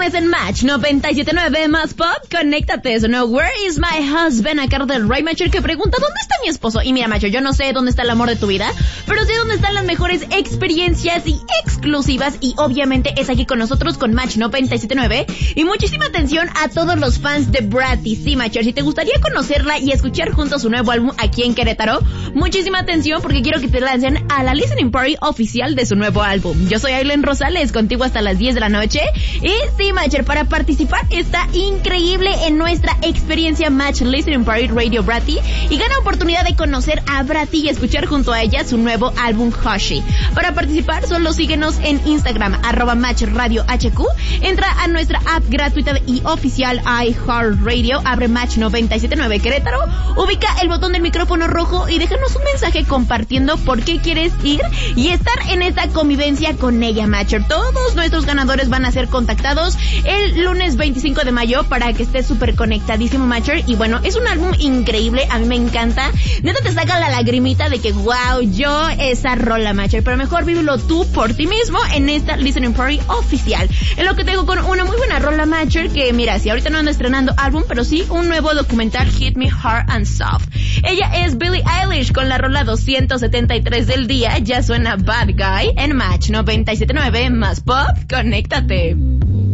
viernes en Match 97.9 más pop, conéctate, eso no, Where is my husband, a cargo del Ray Matcher, que pregunta, ¿dónde está mi esposo? Y mira, Matcher, yo no sé dónde está el amor de tu vida, pero sé dónde están las mejores experiencias y exclusivas, y obviamente es aquí con nosotros con Match 97.9, y muchísima atención a todos los fans de Bratty. Sí, Matcher, si te gustaría conocerla y escuchar juntos su nuevo álbum aquí en Querétaro, muchísima atención porque quiero que te lancen a la listening party oficial de su nuevo álbum. Yo soy Aileen Rosales, contigo hasta las 10 de la noche. Y sí, Matcher, para participar está increíble en nuestra experiencia Match Listening Party Radio Bratty y gana oportunidad de conocer a Bratty y escuchar junto a ella su nuevo álbum Hushie. Para participar solo síguenos en Instagram @MatchRadioHQ, entra a nuestra app gratuita y oficial iHeartRadio, abre Match 97.9 Querétaro, ubica el botón del micrófono rojo y déjanos un mensaje compartiendo por qué quieres ir y estar en esta convivencia con ella, Matcher. Todos nuestros ganadores van a ser contactados el lunes 25 de mayo para que estés súper conectadísimo, Matcher. Y bueno, es un álbum increíble, a mí me encanta. Neta te saca la lagrimita de que wow, yo esa rola, Matcher. Pero mejor vívelo tú por ti mismo en esta listening party oficial. En lo que te digo con una muy buena rola, Matcher, que mira, si ahorita no ando estrenando álbum, pero sí un nuevo documental, Hit Me Hard and Soft. Ella es Billie Eilish con la rola 273 del día. Ya suena Bad Guy en Match 97.9 más pop, conéctate.